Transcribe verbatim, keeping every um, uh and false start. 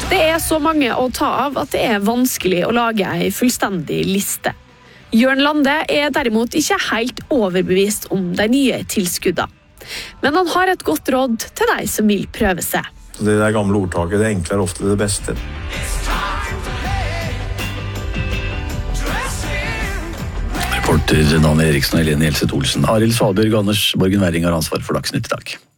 Det er så mange å ta av at det er vanskelig å lage en fullstendig liste. Jørn Lande er derimot ikke helt overbevist om de nye tilskuddene. Men han har et godt råd til de som vil prøve seg. Det der gamle ordtaket, det enkle er ofte det beste. Reporter Dan Eriksen og Helene Hjelset Olsen. Arild Svalbjørg og Anders Borgen Werring har ansvar for Dagsnytt i dag.